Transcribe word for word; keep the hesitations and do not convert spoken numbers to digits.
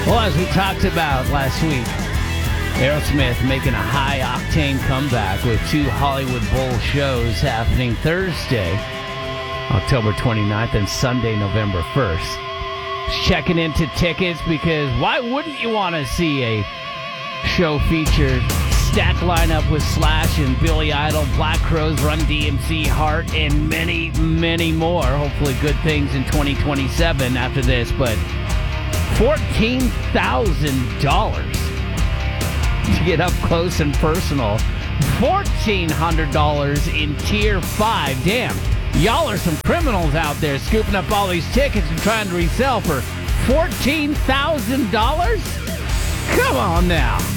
Well, as we talked about last week, Aerosmith making a high-octane comeback with two Hollywood Bowl shows happening Thursday, October twenty-ninth, and Sunday, November first. Checking into tickets because why wouldn't you want to see a show feature stacked lineup with Slash and Billy Idol, Black Crowes, Run D M C, Heart, and many, many more. Hopefully good things in twenty twenty-seven after this, but fourteen thousand dollars to get up close and personal. fourteen hundred dollars in Tier five. Damn, y'all are some criminals out there scooping up all these tickets and trying to resell for fourteen thousand dollars? Come on now.